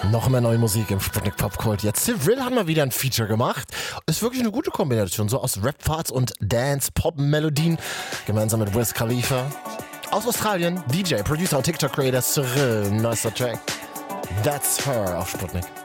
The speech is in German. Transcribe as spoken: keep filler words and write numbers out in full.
Noch mehr neue Musik im Sputnik Popkult. Jetzt Civil hat mal wieder ein Feature gemacht. Ist wirklich eine gute Kombination, so aus Rap-Parts und Dance-Pop-Melodien. Gemeinsam mit Wiz Khalifa. Aus Australien, D J, Producer und TikTok-Creator Cyril. Nicer Track. That's Her auf Sputnik.